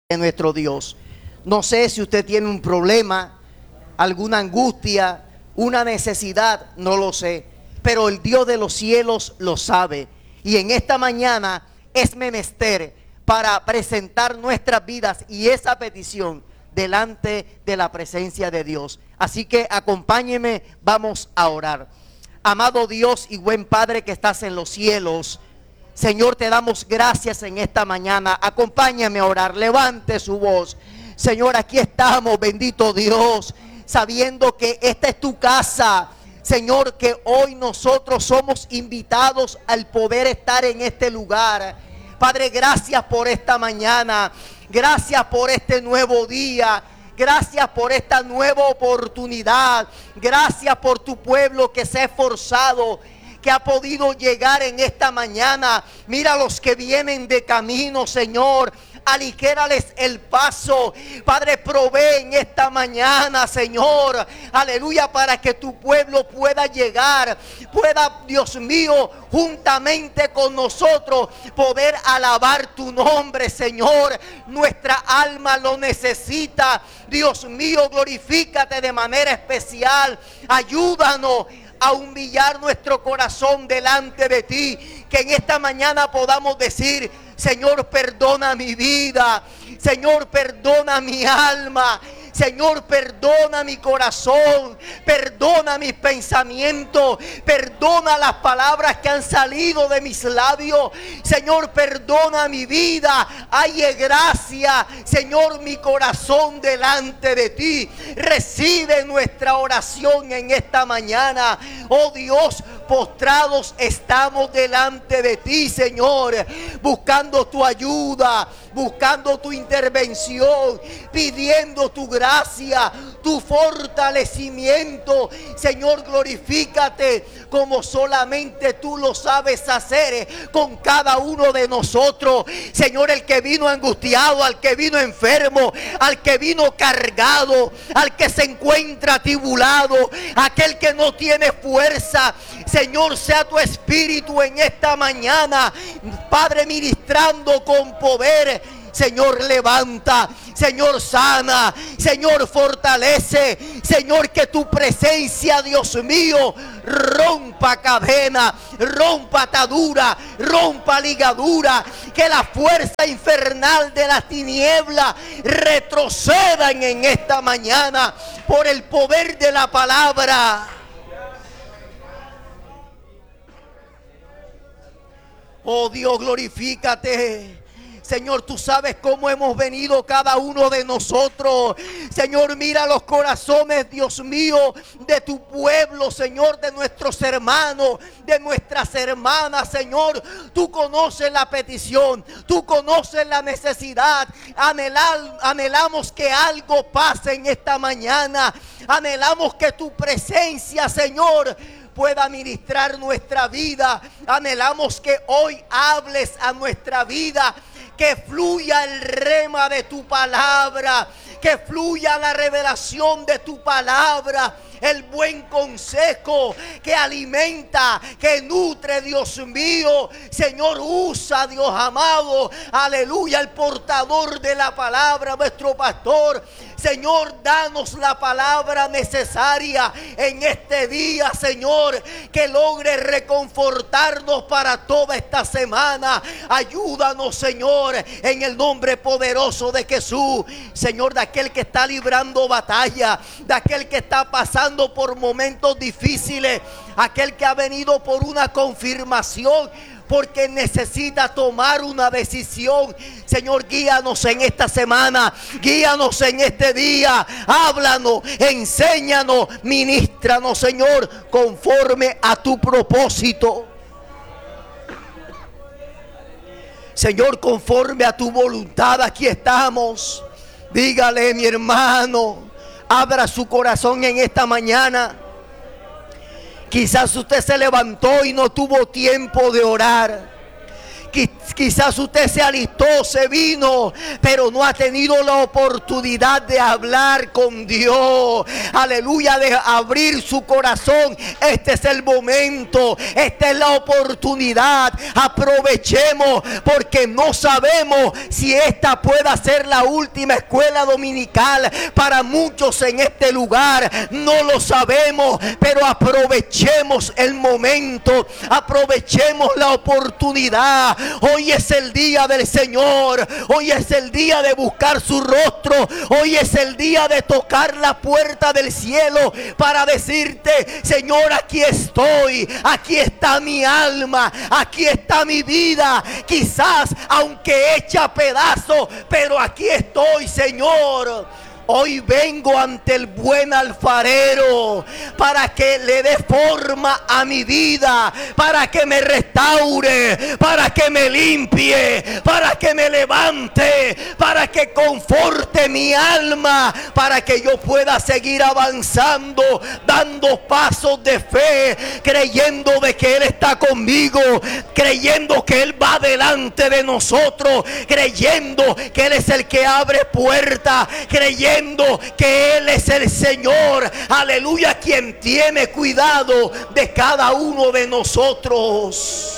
de nuestro Dios. No sé si usted tiene un problema, alguna angustia, una necesidad, no lo sé, pero el Dios de los cielos lo sabe. Y en esta mañana es menester para presentar nuestras vidas y esa petición delante de la presencia de Dios. Así que acompáñeme, vamos a orar. Amado Dios y buen Padre que estás en los cielos, Señor, te damos gracias en esta mañana. Acompáñame a orar, levante su voz. Señor, aquí estamos, bendito Dios, sabiendo que esta es tu casa. Señor, que hoy nosotros somos invitados al poder estar en este lugar. Padre, gracias por esta mañana. Gracias por este nuevo día. Gracias por esta nueva oportunidad. Gracias por tu pueblo que se ha esforzado, que ha podido llegar en esta mañana. Mira los que vienen de camino, Señor. Aligérales el paso. Padre, provee en esta mañana, Señor, aleluya, para que tu pueblo pueda llegar, pueda, Dios mío, juntamente con nosotros poder alabar tu nombre, Señor. Nuestra alma lo necesita. Dios mío, glorifícate de manera especial. Ayúdanos a humillar nuestro corazón delante de ti, que en esta mañana podamos decir: Señor, perdona mi vida. Señor, perdona mi alma. Señor, perdona mi corazón. Perdona mis pensamientos. Perdona las palabras que han salido de mis labios. Señor, perdona mi vida. Halle gracia, Señor, mi corazón delante de ti. Recibe nuestra oración en esta mañana. Oh Dios, postrados estamos delante de ti, Señor, buscando tu ayuda, buscando tu intervención, pidiendo tu gracia, tu fortalecimiento. Señor, glorifícate como solamente tú lo sabes hacer con cada uno de nosotros. Señor, el que vino angustiado, al que vino enfermo, al que vino cargado, al que se encuentra atribulado, aquel que no tiene fuerza, Señor, sea tu espíritu en esta mañana, Padre, ministrando con poder. Señor, levanta, Señor, sana, Señor, fortalece, Señor, que tu presencia, Dios mío, rompa cadena, rompa atadura, rompa ligadura, que la fuerza infernal de las tinieblas retrocedan en esta mañana por el poder de la palabra. Oh Dios, glorifícate. Señor, tú sabes cómo hemos venido cada uno de nosotros. Señor, mira los corazones, Dios mío, de tu pueblo, Señor, de nuestros hermanos, de nuestras hermanas, Señor. Tú conoces la petición, tú conoces la necesidad. Anhelamos que algo pase en esta mañana. Anhelamos que tu presencia, Señor, pueda ministrar nuestra vida. Anhelamos que hoy hables a nuestra vida, que fluya el rema de tu palabra, que fluya la revelación de tu palabra, el buen consejo que alimenta, que nutre, Dios mío. Señor, usa, Dios amado, aleluya, el portador de la palabra, nuestro pastor. Señor, danos la palabra necesaria en este día, Señor, que logre reconfortarnos para toda esta semana. Ayúdanos, Señor, en el nombre poderoso de Jesús. Señor, de aquel que está librando batalla, de aquel que está pasando por momentos difíciles, aquel que ha venido por una confirmación, porque necesita tomar una decisión. Señor, guíanos en esta semana, guíanos en este día, háblanos, enséñanos, ministranos, Señor, conforme a tu propósito. Señor, conforme a tu voluntad, aquí estamos. Dígale, mi hermano, abra su corazón en esta mañana. Quizás usted se levantó y no tuvo tiempo de orar. Quizás usted se alistó, se vino, pero no ha tenido la oportunidad de hablar con Dios. Aleluya, de abrir su corazón. Este es el momento, esta es la oportunidad. Aprovechemos, porque no sabemos si esta pueda ser la última escuela dominical para muchos en este lugar. No lo sabemos, pero aprovechemos el momento, aprovechemos la oportunidad. Hoy es el día del Señor, hoy es el día de buscar su rostro, hoy es el día de tocar la puerta del cielo para decirte: Señor, aquí estoy, aquí está mi alma, aquí está mi vida, quizás aunque hecha pedazos, pero aquí estoy, Señor. Hoy vengo ante el buen alfarero para que le dé forma a mi vida, para que me restaure, para que me limpie, para que me levante, para que conforte mi alma, para que yo pueda seguir avanzando, dando pasos de fe, creyendo de que Él está conmigo, creyendo que Él va delante de nosotros, creyendo que Él es el que abre puertas, creyendo que Él es el Señor, aleluya, quien tiene cuidado de cada uno de nosotros.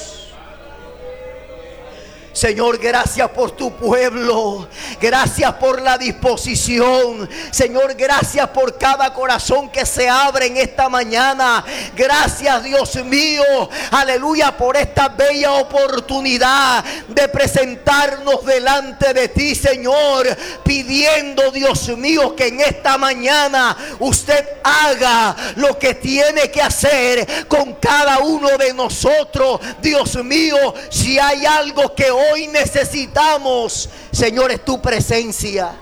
Señor, gracias por tu pueblo, gracias por la disposición. Señor, gracias por cada corazón que se abre en esta mañana. Gracias, Dios mío, aleluya, por esta bella oportunidad de presentarnos delante de ti, Señor, pidiendo, Dios mío, que en esta mañana usted haga lo que tiene que hacer con cada uno de nosotros. Dios mío, si hay algo que hoy necesitamos, Señor, es tu presencia,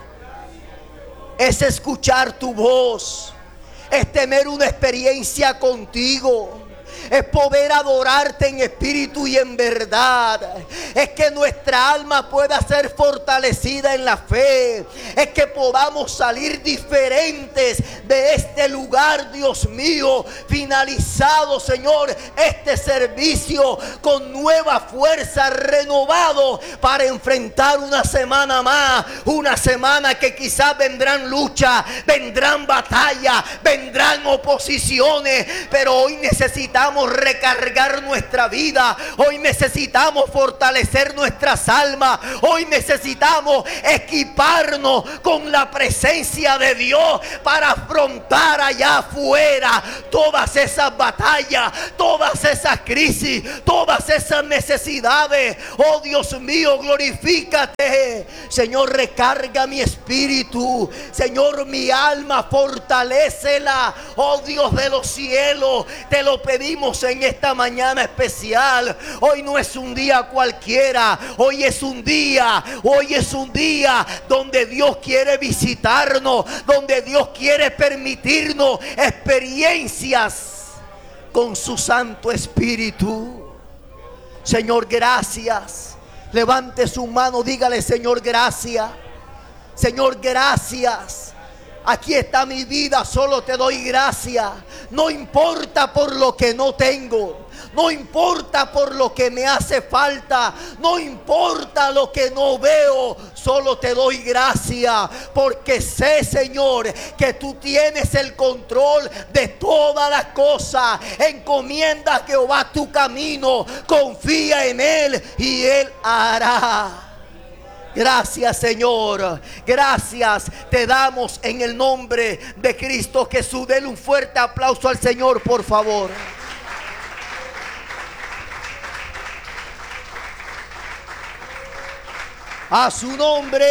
es escuchar tu voz, es tener una experiencia contigo, es poder adorarte en espíritu y en verdad, es que nuestra alma pueda ser fortalecida en la fe, es que podamos salir diferentes de este lugar, Dios mío, finalizado, Señor, este servicio con nueva fuerza, renovado para enfrentar una semana más, una semana que quizás vendrán luchas, vendrán batallas, vendrán oposiciones, pero hoy necesitamos recargar nuestra vida, hoy necesitamos fortalecer nuestras almas, hoy necesitamos equiparnos con la presencia de Dios para afrontar allá afuera todas esas batallas, todas esas crisis, todas esas necesidades. Oh Dios mío, glorifícate, Señor, recarga mi espíritu, Señor, mi alma, fortalécela, oh Dios de los cielos, te lo pedimos en esta mañana especial. Hoy no es un día cualquiera, hoy es un día donde Dios quiere visitarnos, donde Dios quiere permitirnos experiencias con su Santo Espíritu. Señor, gracias. Levante su mano, dígale: Señor, gracias. Señor, gracias. Aquí está mi vida, solo te doy gracias. No importa por lo que no tengo, no importa por lo que me hace falta, no importa lo que no veo, solo te doy gracias, porque sé, Señor, que tú tienes el control de todas las cosas. Encomienda a Jehová tu camino, confía en Él y Él hará. Gracias, Señor, gracias te damos en el nombre de Cristo Jesús. Denle un fuerte aplauso al Señor, por favor. A su nombre,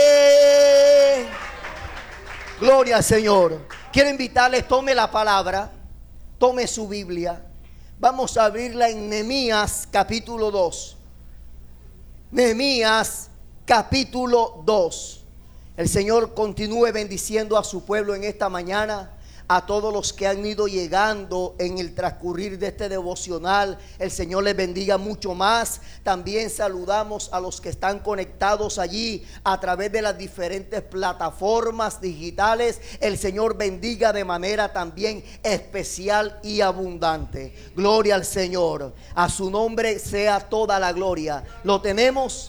gloria al Señor. Quiero invitarles, tome la palabra, tome su Biblia. Vamos a abrirla en Nehemías capítulo 2. Nehemías capítulo 2. El Señor continúe bendiciendo a su pueblo en esta mañana. A todos los que han ido llegando en el transcurrir de este devocional, el Señor les bendiga mucho más. También saludamos a los que están conectados allí a través de las diferentes plataformas digitales. El Señor bendiga de manera también especial y abundante. Gloria al Señor. A su nombre sea toda la gloria. ¿Lo tenemos?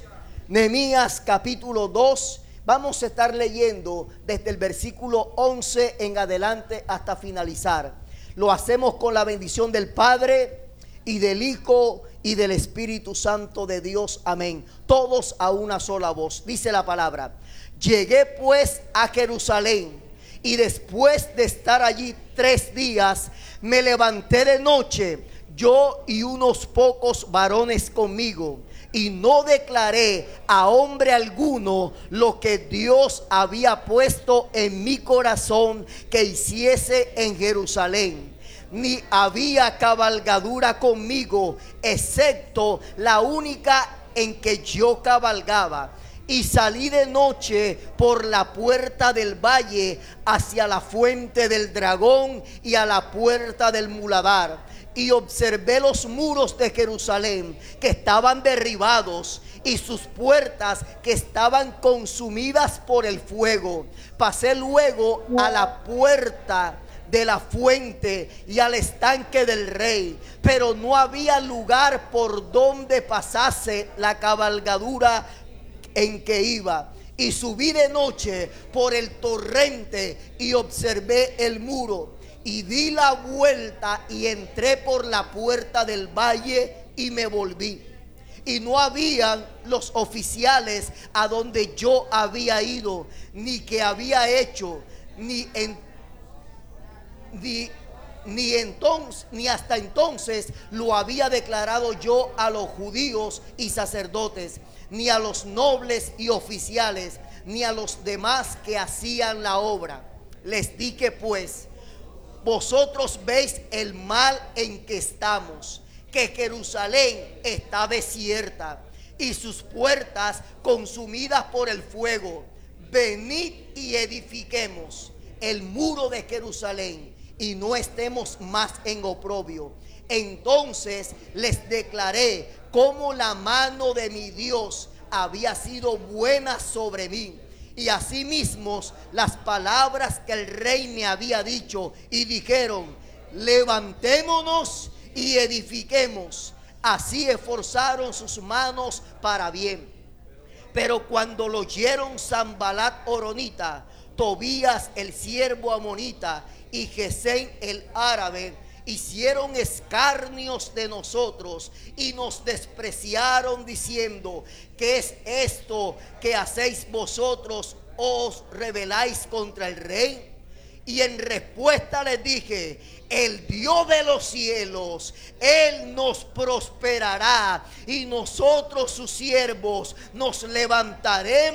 Nehemías capítulo 2. Vamos a estar leyendo desde el versículo 11 en adelante hasta finalizar. Lo hacemos con la bendición del Padre y del Hijo y del Espíritu Santo de Dios. Amén. Todos a una sola voz. Dice la palabra: llegué pues a Jerusalén, y después de estar allí 3 días, me levanté de noche, yo y unos pocos varones conmigo, y no declaré a hombre alguno lo que Dios había puesto en mi corazón que hiciese en Jerusalén. Ni había cabalgadura conmigo, excepto la única en que yo cabalgaba. Y salí de noche por la puerta del valle hacia la fuente del dragón y a la puerta del muladar. Y observé los muros de Jerusalén que estaban derribados y sus puertas que estaban consumidas por el fuego. Pasé luego a la puerta de la fuente y al estanque del rey, pero no había lugar por donde pasase la cabalgadura en que iba. Y subí de noche por el torrente y observé el muro, y di la vuelta y entré por la puerta del valle y me volví. Y no habían los oficiales a donde yo había ido, ni que había hecho, ni hasta entonces lo había declarado yo a los judíos y sacerdotes, ni a los nobles y oficiales, ni a los demás que hacían la obra. Les dije pues: vosotros veis el mal en que estamos, que Jerusalén está desierta y sus puertas consumidas por el fuego. Venid y edifiquemos el muro de Jerusalén y no estemos más en oprobio. Entonces les declaré cómo la mano de mi Dios había sido buena sobre mí, y asimismo las palabras que el rey me había dicho, y dijeron: levantémonos y edifiquemos. Así esforzaron sus manos para bien. Pero cuando lo oyeron Sanbalat horonita, Tobías el siervo amonita y Gesem el árabe, hicieron escarnios de nosotros y nos despreciaron, diciendo: ¿qué es esto que hacéis vosotros? ¿Os rebeláis contra el rey? Y en respuesta les dije: el Dios de los cielos, Él nos prosperará, y nosotros sus siervos nos levantaremos